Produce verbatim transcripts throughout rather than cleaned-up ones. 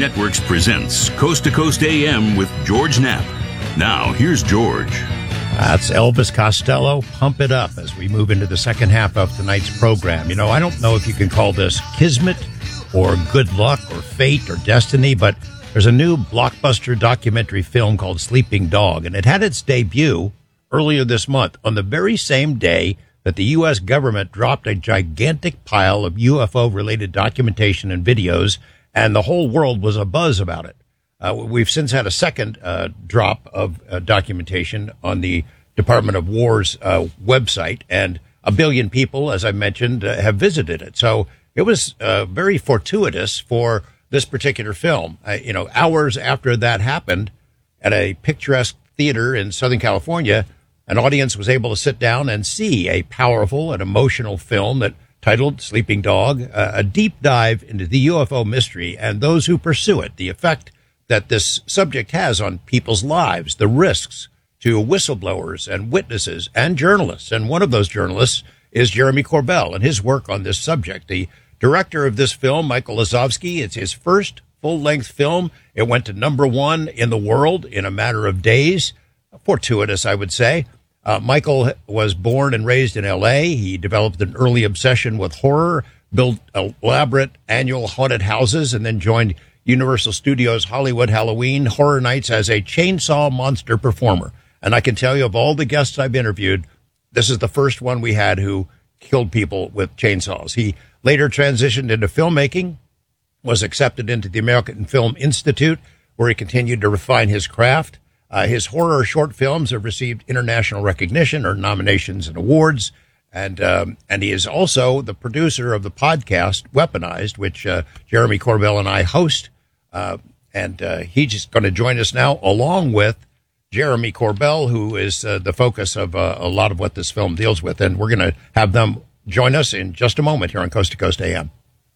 Networks presents Coast to Coast A M with George Knapp. Now, here's George. That's Elvis Costello, Pump It Up, as we move into the second half of tonight's program. You know, I don't know if you can call this kismet or good luck or fate or destiny, but there's a new blockbuster documentary film called Sleeping Dog, and it had its debut earlier this month on the very same day that the U S government dropped a gigantic pile of U F O-related documentation and videos, and the whole world was abuzz about it. Uh, we've since had a second uh, drop of uh, documentation on the Department of War's uh, website, and a billion people, as I mentioned, uh, have visited it. So it was uh, very fortuitous for this particular film. Uh, you know, hours after that happened at a picturesque theater in Southern California, an audience was able to sit down and see a powerful and emotional film that titled Sleeping Dog, uh, a deep dive into the U F O mystery and those who pursue it, the effect that this subject has on people's lives, the risks to whistleblowers and witnesses and journalists. And one of those journalists is Jeremy Corbell and his work on this subject. The director of this film, Michael Lazovsky, it's his first full-length film. It went to number one in the world in a matter of days. Fortuitous, I would say. Uh, Michael was born and raised in L A. He developed an early obsession with horror, built elaborate annual haunted houses, and then joined Universal Studios Hollywood Halloween Horror Nights as a chainsaw monster performer. And I can tell you, of all the guests I've interviewed, this is the first one we had who killed people with chainsaws. He later transitioned into filmmaking, was accepted into the American Film Institute, where he continued to refine his craft. Uh, his horror short films have received international recognition or nominations and awards. And um, and he is also the producer of the podcast Weaponized, which uh, Jeremy Corbell and I host. Uh, and uh, he's just going to join us now, along with Jeremy Corbell, who is uh, the focus of uh, a lot of what this film deals with. And we're going to have them join us in just a moment here on Coast to Coast A M.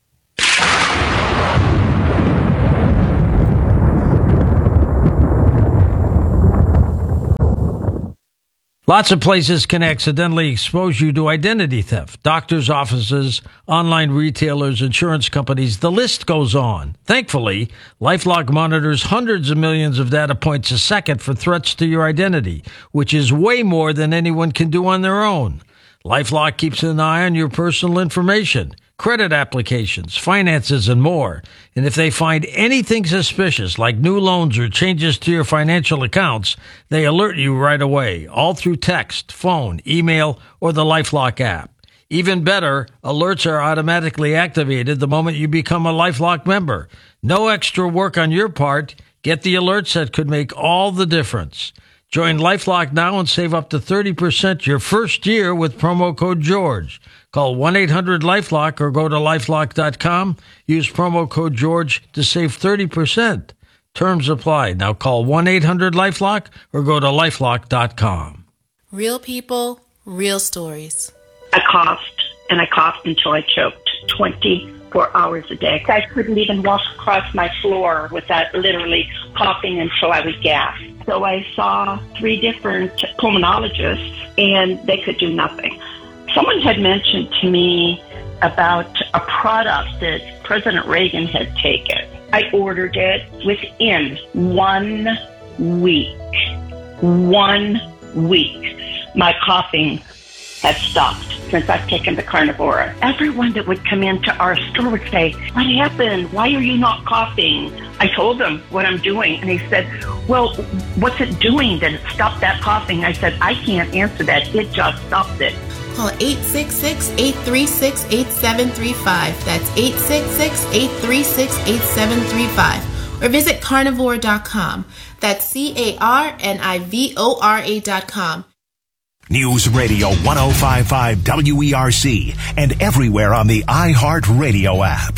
Lots of places can accidentally expose you to identity theft. Doctors' offices, online retailers, insurance companies, the list goes on. Thankfully, LifeLock monitors hundreds of millions of data points a second for threats to your identity, which is way more than anyone can do on their own. LifeLock keeps an eye on your personal information, credit applications, finances, and more. And if they find anything suspicious, like new loans or changes to your financial accounts, they alert you right away, all through text, phone, email, or the LifeLock app. Even better, alerts are automatically activated the moment you become a LifeLock member. No extra work on your part. Get the alerts that could make all the difference. Join LifeLock now and save up to thirty percent your first year with promo code George. Call one eight hundred LifeLock or go to lifelock dot com. Use promo code George to save thirty percent. Terms apply. Now call one eight hundred LifeLock or go to lifelock dot com. Real people, real stories. I coughed, and I coughed until I choked twenty-four hours a day. I couldn't even walk across my floor without literally coughing until I would gasp. So I saw three different pulmonologists, and they could do nothing. Someone had mentioned to me about a product that President Reagan had taken. I ordered it within one week. One week. My coughing has stopped since I've taken the Carnivora. Everyone that would come into our store would say, "What happened? Why are you not coughing?" I told them what I'm doing, and he said, "Well, what's it doing that it stopped that coughing?" I said, "I can't answer that. It just stopped it." Call eight six six, eight three six, eight seven three five. That's eight six six, eight three six, eight seven three five. Or visit carnivore dot com. That's C A R N I V O R A dot com. News Radio one oh five point five W E R C and everywhere on the iHeartRadio app.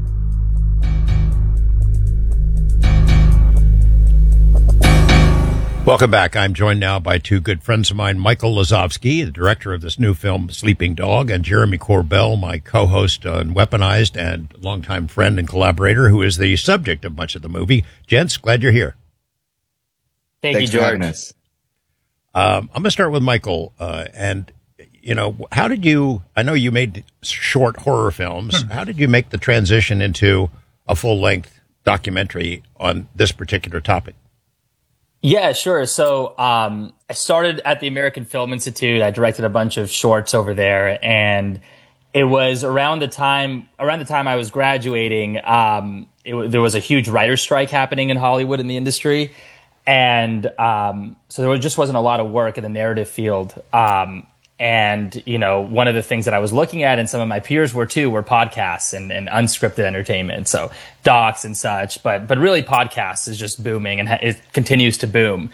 Welcome back. I'm joined now by two good friends of mine, Michael Lazovsky, the director of this new film, Sleeping Dog, and Jeremy Corbell, my co-host on Weaponized and longtime friend and collaborator, who is the subject of much of the movie. Gents, glad you're here. Thank Thanks you, for George. having us. Um, I'm going to start with Michael. Uh, and, you know, how did you, I know you made short horror films. How did you make the transition into a full-length documentary on this particular topic. Yeah, sure. So um, I started at the American Film Institute. I directed a bunch of shorts over there, and it was around the time around the time I was graduating. Um, it, there was a huge writer's strike happening in Hollywood in the industry, and um, so there just wasn't a lot of work in the narrative field. Um, and you know, one of the things that I was looking at, and some of my peers were too, were podcasts and, and unscripted entertainment, so docs and such. But but really, podcasts is just booming, and it continues to boom.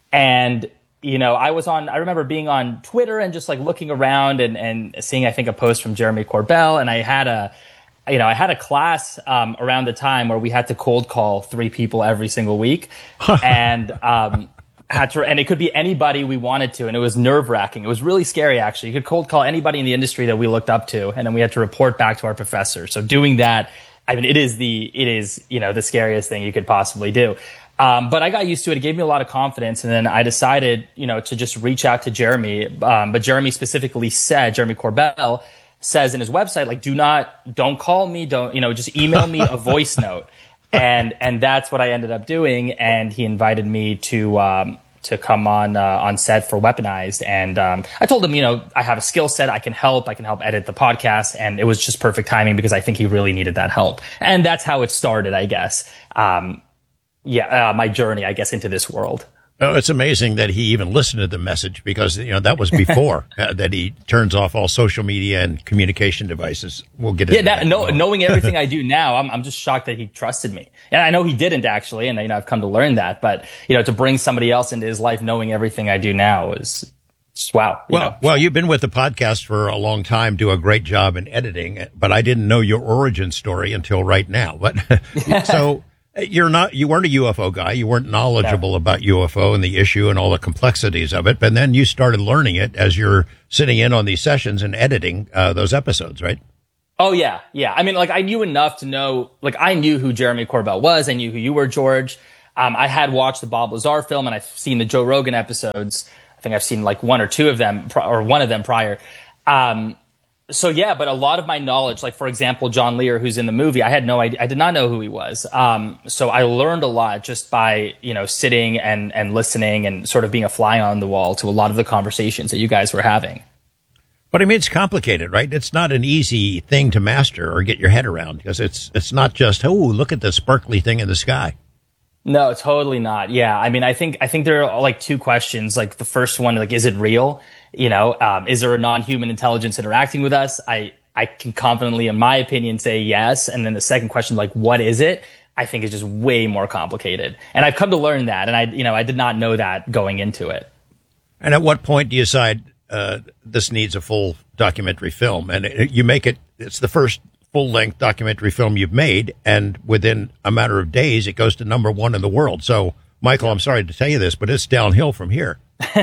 And you know, I was on, I remember being on Twitter and just like looking around and, and seeing, I think, a post from Jeremy Corbell. And I had a, you know, I had a class um, around the time where we had to cold call three people every single week. and, um, had to, and it could be anybody we wanted to. And it was nerve wracking. It was really scary, actually. You could cold call anybody in the industry that we looked up to. And then we had to report back to our professor. So doing that, I mean, it is the, it is, you know, the scariest thing you could possibly do. Um, but I got used to it. It gave me a lot of confidence. And then I decided, you know, to just reach out to Jeremy. Um, but Jeremy specifically said, Jeremy Corbell says in his website, like, do not, don't call me. Don't, you know, just email me a voice note. And, and that's what I ended up doing. And he invited me to, um, to come on, uh, on set for Weaponized. And, um, I told him, you know, I have a skill set. I can help. I can help edit the podcast. And it was just perfect timing because I think he really needed that help. And that's how it started, I guess. Um, Yeah, uh, my journey, I guess, into this world. Oh, it's amazing that he even listened to the message because, you know, that was before uh, that he turns off all social media and communication devices. We'll get into yeah, that. that. No, knowing everything I do now, I'm, I'm just shocked that he trusted me. And I know he didn't actually, and you know, I've come to learn that. But you know, to bring somebody else into his life, knowing everything I do now, is just, wow. Well, know? well, you've been with the podcast for a long time, do a great job in editing, but I didn't know your origin story until right now. But so. You're not, you weren't a U F O guy. You weren't knowledgeable no. about U F O and the issue and all the complexities of it. But then you started learning it as you're sitting in on these sessions and editing uh, those episodes, right? Oh, yeah. Yeah. I mean, like, I knew enough to know, like, I knew who Jeremy Corbell was. I knew who you were, George. Um, I had watched the Bob Lazar film and I've seen the Joe Rogan episodes. I think I've seen like one or two of them or one of them prior. Um, So, yeah, but a lot of my knowledge, like, for example, John Lear, who's in the movie, I had no idea. I did not know who he was. Um, so I learned a lot just by, you know, sitting and, and listening and sort of being a fly on the wall to a lot of the conversations that you guys were having. But I mean, it's complicated, right? It's not an easy thing to master or get your head around because it's, it's not just, oh, look at the sparkly thing in the sky. No, totally not. Yeah. I mean, I think, I think there are like two questions. Like the first one, like, is it real? You know, um, is there a non-human intelligence interacting with us? I, I can confidently, in my opinion, say yes. And then the second question, like, what is it? I think is just way more complicated. And I've come to learn that. And I, you know, I did not know that going into it. And at what point do you decide, uh, this needs a full documentary film? And it, you make it, it's the first full-length documentary film you've made. And within a matter of days, it goes to number one in the world. So, Michael, I'm sorry to tell you this, but it's downhill from here.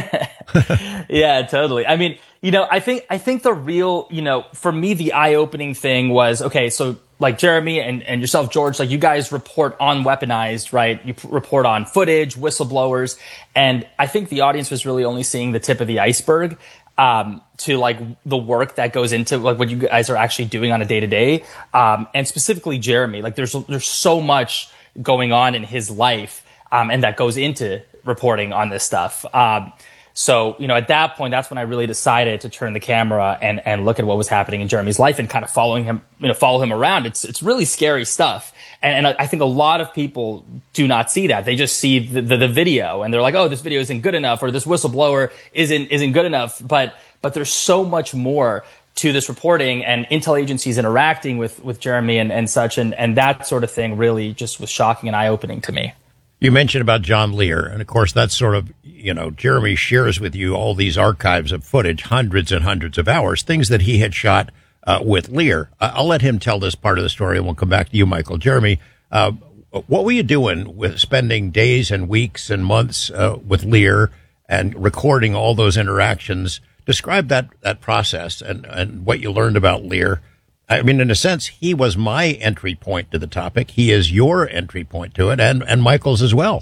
Yeah, totally. I mean, you know, I think, I think the real, you know, for me, the eye-opening thing was, okay, so like Jeremy and, and yourself, George, like you guys report on Weaponized, right? You p- report on footage, whistleblowers. And I think the audience was really only seeing the tip of the iceberg, um, to like the work that goes into like what you guys are actually doing on a day to day. Um, and specifically Jeremy, like there's, there's so much going on in his life, um, and that goes into reporting on this stuff. Um, so, you know, at that point, that's when I really decided to turn the camera and, and look at what was happening in Jeremy's life and kind of following him, you know, follow him around. It's, it's really scary stuff. And, and I think a lot of people do not see that. They just see the, the, the video and they're like, oh, this video isn't good enough or this whistleblower isn't, isn't good enough. But, but there's so much more to this reporting and intel agencies interacting with, with Jeremy and, and such. And, and that sort of thing really just was shocking and eye opening to me. You mentioned about John Lear, and of course that's sort of, you know, Jeremy shares with you all these archives of footage, hundreds and hundreds of hours, things that he had shot uh, with Lear. Uh, I'll let him tell this part of the story, and we'll come back to you, Michael. Jeremy, uh, what were you doing with spending days and weeks and months uh, with Lear and recording all those interactions? Describe that, that process and, and what you learned about Lear. I mean, in a sense, he was my entry point to the topic. He is your entry point to it, and, and Michael's as well.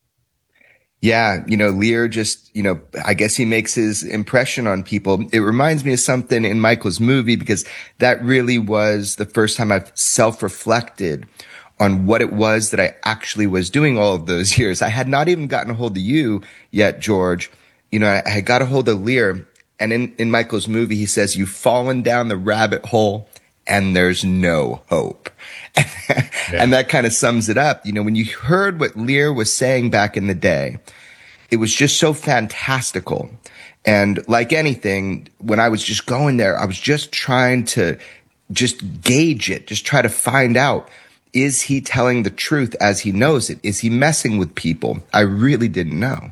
Yeah, you know, Lear just, you know, I guess he makes his impression on people. It reminds me of something in Michael's movie because that really was the first time I've self-reflected on what it was that I actually was doing all of those years. I had not even gotten a hold of you yet, George. You know, I, I got a hold of Lear, and in, in Michael's movie, he says, you've fallen down the rabbit hole and there's no hope. yeah. And that kind of sums it up. You know, when you heard what Lear was saying back in the day, it was just so fantastical. And like anything, when I was just going there, I was just trying to just gauge it, just try to find out, is he telling the truth as he knows it? Is he messing with people? I really didn't know.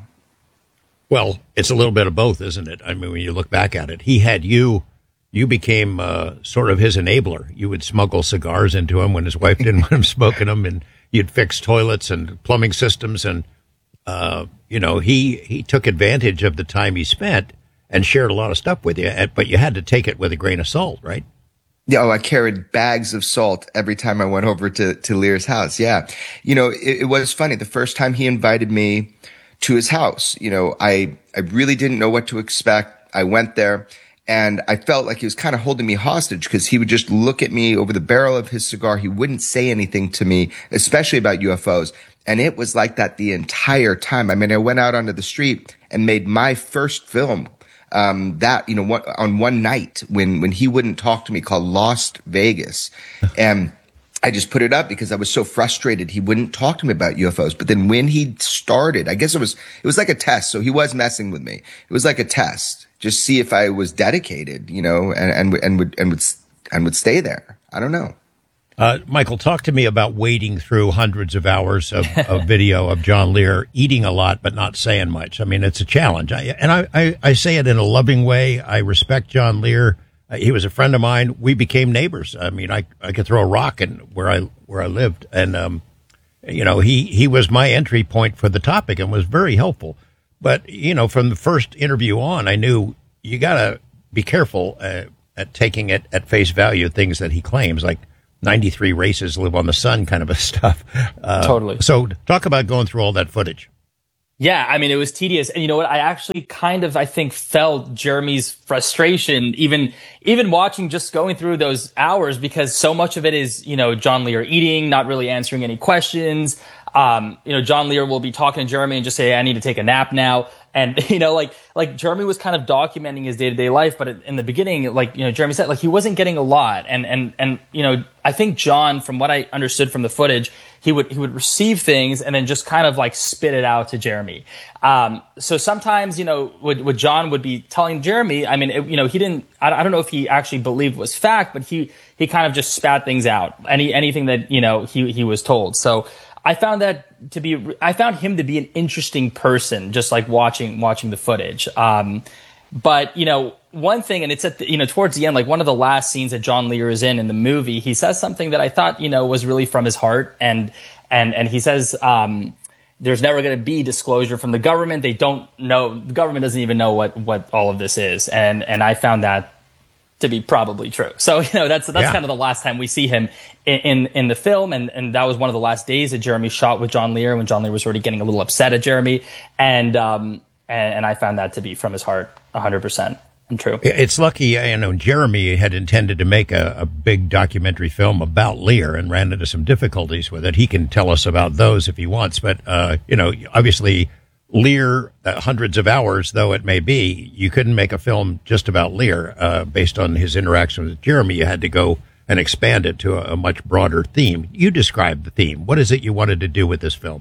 Well, it's a little bit of both, isn't it? I mean, when you look back at it, he had you, you became uh, sort of his enabler. You would smuggle cigars into him when his wife didn't want him smoking them, and you'd fix toilets and plumbing systems. And, uh, you know, he, he took advantage of the time he spent and shared a lot of stuff with you, but you had to take it with a grain of salt, right? Yeah, oh, I carried bags of salt every time I went over to, to Lear's house. Yeah. You know, it, it was funny. The first time he invited me to his house, you know, I, I really didn't know what to expect. I went there and I felt like he was kind of holding me hostage because he would just look at me over the barrel of his cigar. He wouldn't say anything to me, especially about U F Os. And it was like that the entire time. I mean, I went out onto the street and made my first film. Um, that, you know, one, on one night when, when he wouldn't talk to me, called Lost Vegas. And I just put it up because I was so frustrated. He wouldn't talk to me about U F Os. But then when he started, I guess it was, it was like a test. So he was messing with me. It was like a test. Just see if I was dedicated, you know, and, and, and would, and would, and would stay there. I don't know. Uh, Michael, talk to me about wading through hundreds of hours of, of video of John Lear eating a lot but not saying much. I mean, it's a challenge. I, and I, I, I say it in a loving way. I respect John Lear. Uh, he was a friend of mine. We became neighbors. I mean, I, I could throw a rock in where I where I lived. And, um, you know, he, he was my entry point for the topic and was very helpful. But, you know, from the first interview on, I knew you got to be careful uh, at taking it at face value, things that he claims, like ninety-three races live on the sun kind of a stuff. Uh, totally. So talk about going through all that footage. Yeah, I mean, it was tedious. And you know what? I actually kind of, I think, felt Jeremy's frustration, even, even watching, just going through those hours, because so much of it is, you know, John Lear eating, not really answering any questions. Um, you know, John Lear will be talking to Jeremy and just say, I need to take a nap now. And, you know, like, like Jeremy was kind of documenting his day-to-day life, but in the beginning, like, you know, Jeremy said, like, he wasn't getting a lot. And, and, and, you know, I think John, from what I understood from the footage, he would, he would receive things and then just kind of like spit it out to Jeremy. Um, so sometimes, you know, what, what John would be telling Jeremy, I mean, it, you know, he didn't, I, I don't know if he actually believed was fact, but he, he kind of just spat things out, any, anything that, you know, he, he was told. So, I found that to be, I found him to be an interesting person, just like watching, watching the footage. Um, but, you know, one thing, and it's at the, you know, towards the end, like one of the last scenes that John Lear is in, in the movie, he says something that I thought, you know, was really from his heart. And, and, and he says, um, there's never going to be disclosure from the government. They don't know, the government doesn't even know what, what all of this is. And, and I found that to be probably true. So, you know, that's, that's yeah. kind of the last time we see him in, in, in the film. And, and that was one of the last days that Jeremy shot with John Lear, when John Lear was already getting a little upset at Jeremy. And, um, and, and I found that to be from his heart, a hundred percent and true. It's lucky, you know, Jeremy had intended to make a, a big documentary film about Lear and ran into some difficulties with it. He can tell us about those if he wants, but, uh, you know, obviously, Lear, uh, hundreds of hours, though it may be, you couldn't make a film just about Lear uh, based on his interaction with Jeremy. You had to go and expand it to a, a much broader theme. You described the theme. What is it you wanted to do with this film?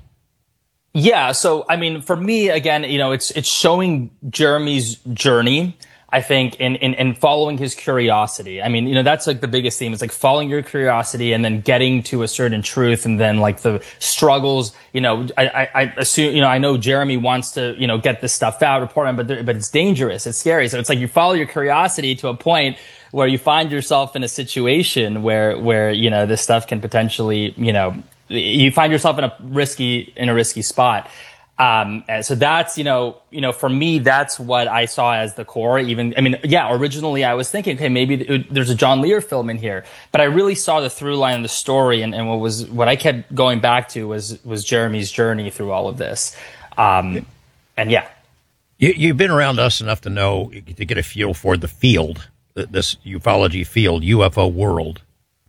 Yeah, so, I mean, for me, again, you know, it's it's showing Jeremy's journey, I think, in, in, in following his curiosity. I mean, you know, that's like the biggest theme. It's like following your curiosity and then getting to a certain truth, and then like the struggles, you know, I, I, I assume, you know, I know Jeremy wants to, you know, get this stuff out, report on, but, but it's dangerous. It's scary. So it's like you follow your curiosity to a point where you find yourself in a situation where, where, you know, this stuff can potentially, you know, you find yourself in a risky, in a risky spot. Um, and so that's, you know, you know, for me, that's what I saw as the core. Even, I mean, yeah, originally I was thinking, okay, maybe it, there's a John Lear film in here, but I really saw the through line of the story. And, and what was, what I kept going back to was, was Jeremy's journey through all of this. Um, and yeah. You, you've been around us enough to know, to get a feel for the field, this ufology field, U F O world.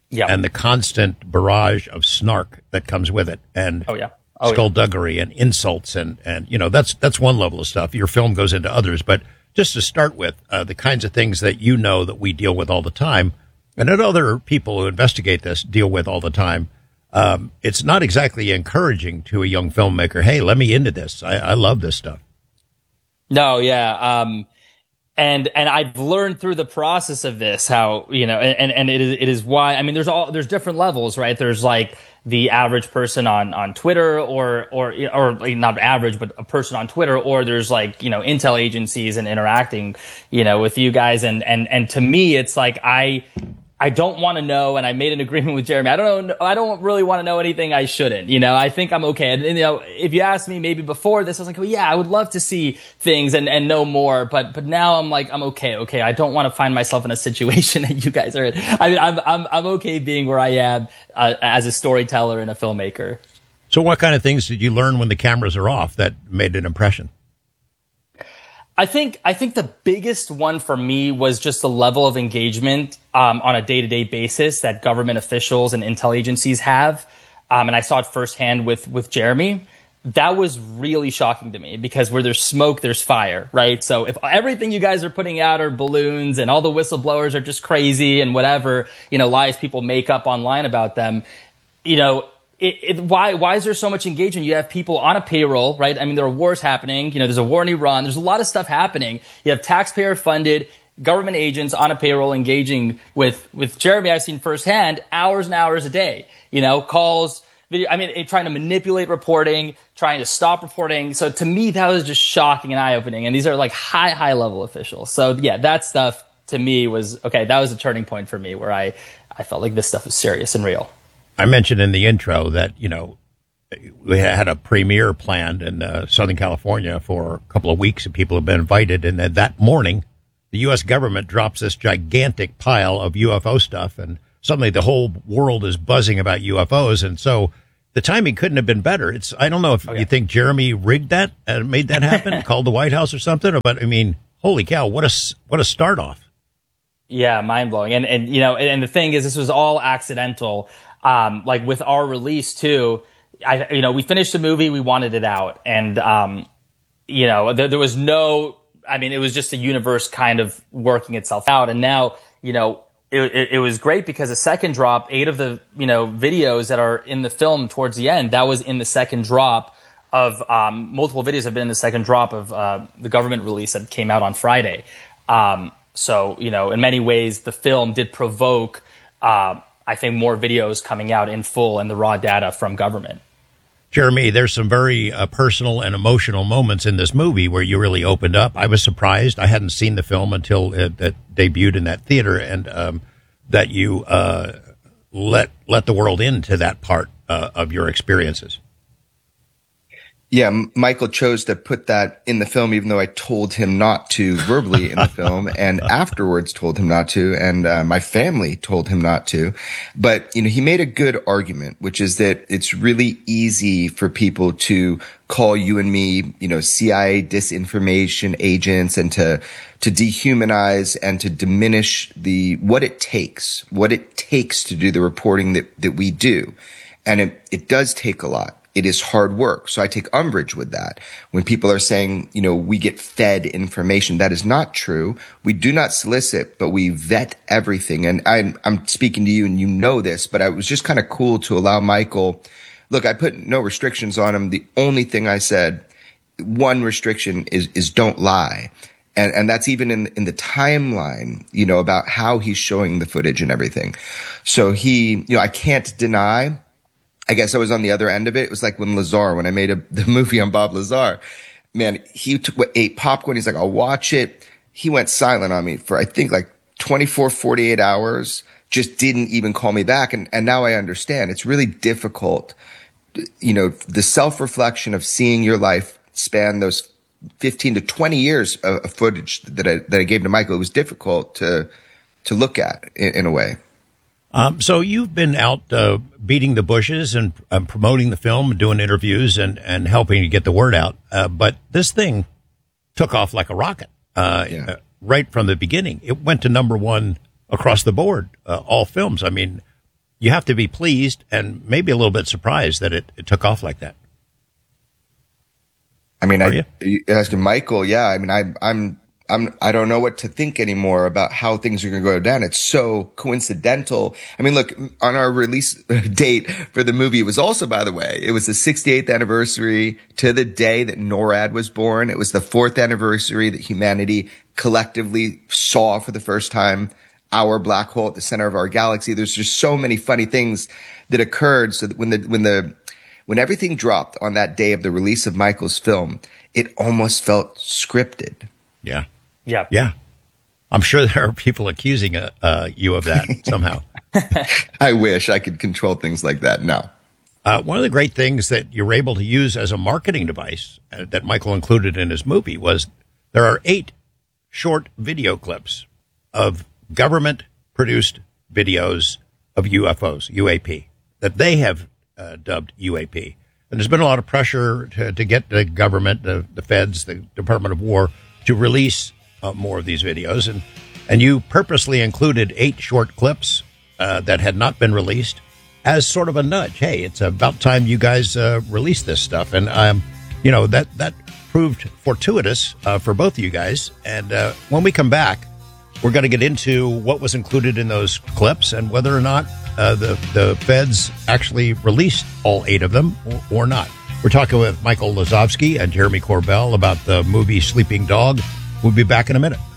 Yeah. And the constant barrage of snark that comes with it, and oh yeah, oh, skullduggery yeah. and insults, and and you know that's that's one level of stuff. Your film goes into others, but just to start with, uh, the kinds of things that you know that we deal with all the time, and that other people who investigate this deal with all the time. Um, it's not exactly encouraging to a young filmmaker. Hey, let me into this. I, I love this stuff. No, yeah. Um, and, and I've learned through the process of this how, you know, and, and it is, it is why, I mean, there's all, there's different levels, right? There's like the average person on, on Twitter or, or, or not average, but a person on Twitter, or there's like, you know, intel agencies and interacting, you know, with you guys. And, and, and to me, it's like, I, I don't want to know, and I made an agreement with Jeremy. I don't know. I don't really want to know anything I shouldn't. You know, I think I'm okay. And, and you know, if you asked me maybe before this, I was like, well, yeah, I would love to see things and, and know more. But but now I'm like, I'm okay. Okay, I don't want to find myself in a situation that you guys are in. I mean, I'm I'm I'm okay being where I am uh, as a storyteller and a filmmaker. So, what kind of things did you learn when the cameras are off that made an impression? I think I think the biggest one for me was just the level of engagement um, on a day-to-day basis that government officials and intel agencies have, um, and I saw it firsthand with with Jeremy. That was really shocking to me because where there's smoke, there's fire, right? So if everything you guys are putting out are balloons and all the whistleblowers are just crazy and whatever, you know, lies people make up online about them, you know. It, it, why, why is there so much engagement? You have people on a payroll, right? I mean, there are wars happening. You know, there's a war in Iran. There's a lot of stuff happening. You have taxpayer funded government agents on a payroll engaging with, with Jeremy. I've seen firsthand hours and hours a day, you know, calls, video. I mean, it, trying to manipulate reporting, trying to stop reporting. So to me, that was just shocking and eye opening. And these are like high, high level officials. So yeah, that stuff to me was, okay, that was a turning point for me where I, I felt like this stuff was serious and real. I mentioned in the intro that, you know, we had a premiere planned in uh, Southern California for a couple of weeks and people have been invited. And then that morning, the U S government drops this gigantic pile of U F O stuff. And suddenly the whole world is buzzing about U F Os. And so the timing couldn't have been better. It's I don't know if okay. you think Jeremy rigged that and made that happen, called the White House or something. But, I mean, holy cow, what a, what a start off. Yeah, mind blowing. And, and, you know, and the thing is, this was all accidental. Um, like with our release too, I, you know, we finished the movie, we wanted it out. And, um, you know, there, there was no, I mean, it was just a universe kind of working itself out. And now, you know, it, it, it was great because the second drop, eight of the, you know, videos that are in the film towards the end, that was in the second drop of, um, multiple videos have been in the second drop of, uh, the government release that came out on Friday. Um, so, you know, in many ways, the film did provoke, uh, I think more videos coming out in full and the raw data from government. Jeremy, there's some very uh, personal and emotional moments in this movie where you really opened up. I was surprised. I hadn't seen the film until it, it debuted in that theater, and um, that you uh, let let the world into that part uh, of your experiences. Yeah, Michael chose to put that in the film, even though I told him not to verbally in the film, and afterwards told him not to, and uh, my family told him not to. But, you know, he made a good argument, which is that it's really easy for people to call you and me, you know, C I A disinformation agents, and to to dehumanize and to diminish the what it takes, what it takes to do the reporting that that we do. And it, it does take a lot. It is hard work. So I take umbrage with that. When people are saying, you know, we get fed information, that is not true. We do not solicit, but we vet everything. And I'm, I'm speaking to you and you know this, but it was just kind of cool to allow Michael. Look, I put no restrictions on him. The only thing I said, one restriction is, is don't lie. And, and that's even in, in the timeline, you know, about how he's showing the footage and everything. So he, you know, I can't deny. I guess I was on the other end of it. It was like when Lazar, when I made a, the movie on Bob Lazar, man, he took, ate popcorn. He's like, I'll watch it. He went silent on me for, I think, like twenty-four, forty-eight hours, just didn't even call me back. And, and now I understand. It's really difficult, you know, the self-reflection of seeing your life span those fifteen to twenty years of, of footage that I, that I gave to Michael. It was difficult to, to look at in, in a way. Um, so you've been out uh, beating the bushes and uh, promoting the film and doing interviews and, and helping to get the word out. Uh, but this thing took off like a rocket uh, yeah. uh, right from the beginning. It went to number one across the board, uh, all films. I mean, you have to be pleased and maybe a little bit surprised that it, it took off like that. I mean, Are I, you? as to Michael, yeah. I mean, I, I'm, I'm, I don't know what to think anymore about how things are going to go down. It's so coincidental. I mean, look, on our release date for the movie, it was also, by the way, it was the sixty-eighth anniversary to the day that NORAD was born. It was the fourth anniversary that humanity collectively saw for the first time our black hole at the center of our galaxy. There's just so many funny things that occurred. So that when the, when the, when everything dropped on that day of the release of Michael's film, it almost felt scripted. Yeah. Yeah. Yeah. I'm sure there are people accusing uh, uh, you of that somehow. I wish I could control things like that. No. Uh, one of the great things that you were able to use as a marketing device uh, that Michael included in his movie was there are eight short video clips of government-produced videos of U F Os, U A P, that they have uh, dubbed U A P. And there's been a lot of pressure to, to get the government, the, the feds, the Department of War, to release uh, more of these videos. And, and you purposely included eight short clips uh, that had not been released as sort of a nudge. Hey, it's about time you guys uh, release this stuff. And, um, you know, that, that proved fortuitous uh, for both of you guys. And uh, when we come back, we're going to get into what was included in those clips and whether or not uh, the, the feds actually released all eight of them or, or not. We're talking with Michael Lazovsky and Jeremy Corbell about the movie Sleeping Dog. We'll be back in a minute.